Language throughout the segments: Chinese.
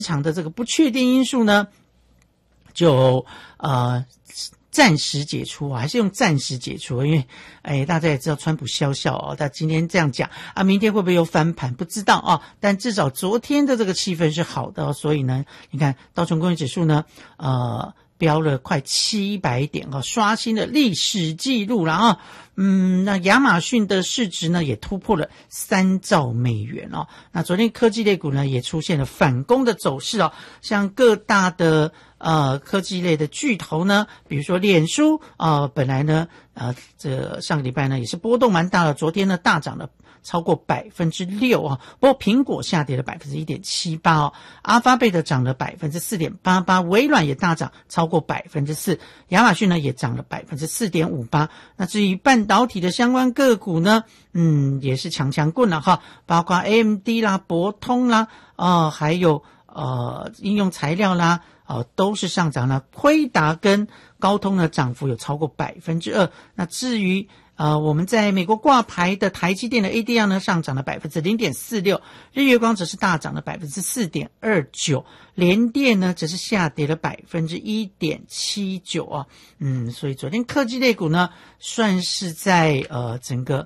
场的这个不确定因素呢，就暂时解除，还是用暂时解除，因为大家也知道川普笑笑哦，他今天这样讲啊，明天会不会又翻盘不知道啊，但至少昨天的这个气氛是好的，所以呢，你看道琼工业指数呢，飙了快700点哦，刷新了历史记录了啊。那亚马逊的市值呢也突破了3兆美元哦。那昨天科技类股呢也出现了反攻的走势哦，像各大的科技类的巨头呢，比如说脸书本来呢这上个礼拜呢也是波动蛮大的，昨天呢大涨了超过 6% 啊，不过苹果下跌了 1.78% 哦，阿发贝的涨了 4.88%， 微软也大涨超过 4%， 亚马逊呢也涨了 4.58%。那至于半导体的相关个股呢，也是强棍了哈，包括 AMD 啦、博通啦，还有应用材料啦，都是上涨了。辉达跟高通呢涨幅有超过 2%。那至于我们在美国挂牌的台积电的 ADR 呢上涨了 0.46%， 日月光则是大涨了 4.29%， 联电呢则是下跌了 1.79% 啊。所以昨天科技类股呢算是在整个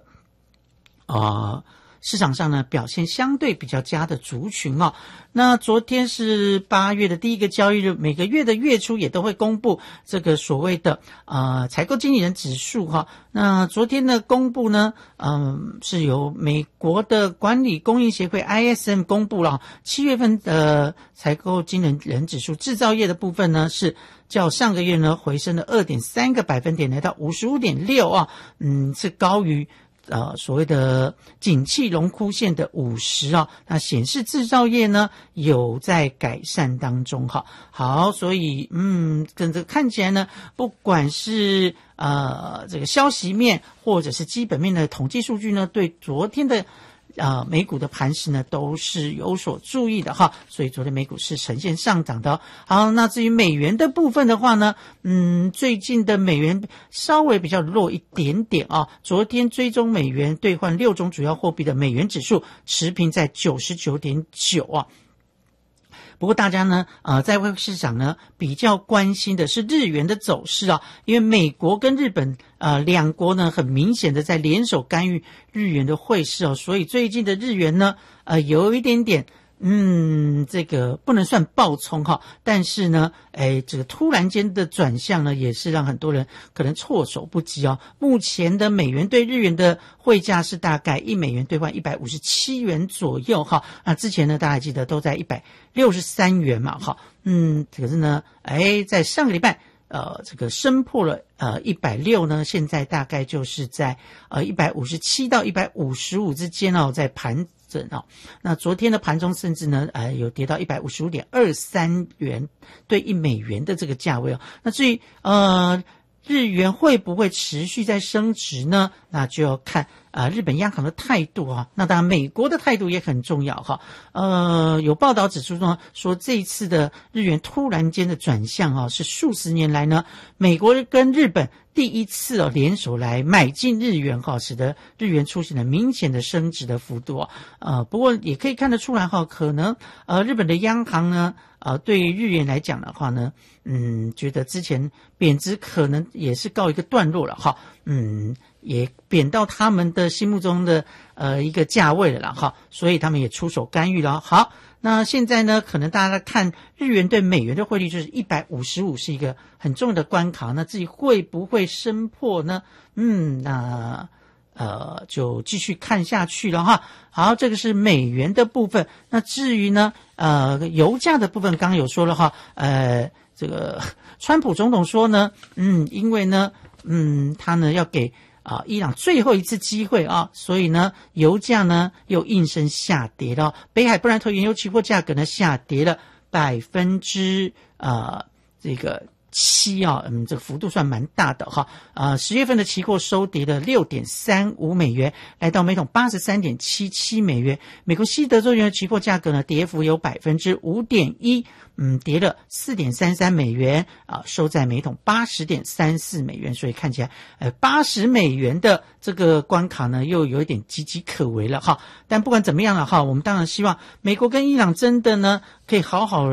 市场上呢表现相对比较佳的族群哦。那昨天是8月的第一个交易日，每个月的月初也都会公布这个所谓的采购经理人指数哈。那昨天的公布呢，是由美国的管理供应协会 ISM 公布了7月份的采购经理人指数，制造业的部分呢是较上个月呢回升了 2.3个百分点，来到 55.6 啊，是高于所谓的景气荣枯线的50啊，那显示制造业呢有在改善当中哈。好，所以跟这个看起来呢，不管是这个消息面或者是基本面的统计数据呢，对昨天的美股的盘势呢都是有所注意的哈，所以昨天美股是呈现上涨的。好，那至于美元的部分的话呢，最近的美元稍微比较弱一点点啊。昨天追踪美元兑换6种主要货币的美元指数持平在 99.9 啊。不过大家呢在外汇市场呢比较关心的是日元的走势啊，因为美国跟日本两国呢很明显的在联手干预日元的汇市哦，所以最近的日元呢有一点点这个不能算暴冲哈，但是呢这个突然间的转向呢也是让很多人可能措手不及哦。目前的美元对日元的汇价是大概1美元兑换157元左右哈，那之前呢大家记得都在163元嘛哈，可是呢在上个礼拜这个升破了160呢，现在大概就是在157到155之间哦，在盘整哦。那昨天的盘中甚至呢有跌到155.23元对1美元的这个价位哦。那至于日元会不会持续在升值呢？那就要看日本央行的态度啊。那当然美国的态度也很重要哈。有报道指出呢，说这一次的日元突然间的转向啊，是数十年来呢美国跟日本第一次联手来买进日元哈，使得日元出现了明显的升值的幅度不过也可以看得出来哈，可能日本的央行呢对于日元来讲的话呢，觉得之前贬值可能也是告一个段落了哈，也贬到他们的心目中的一个价位了啦哈，所以他们也出手干预了。好，那现在呢，可能大家看日元对美元的汇率就是155是一个很重要的关卡，那自己会不会升破呢？那就继续看下去了哈。好，这个是美元的部分。那至于呢油价的部分刚刚有说了哈，这个川普总统说呢因为呢他呢要给伊朗最后一次机会所以呢油价呢又应声下跌了。北海布兰特原油期货价格呢下跌了这个 7啊，这个幅度算蛮大的哈。10月份的期货收跌了 6.35 美元，来到每桶 83.77 美元。美国西德州原油期货价格呢，跌幅有 5.1%，跌了 4.33 美元收在每桶 80.34 美元。所以看起来80美元的这个关卡呢，又有一点岌岌可危了哈。但不管怎么样了哈，我们当然希望美国跟伊朗真的呢可以好好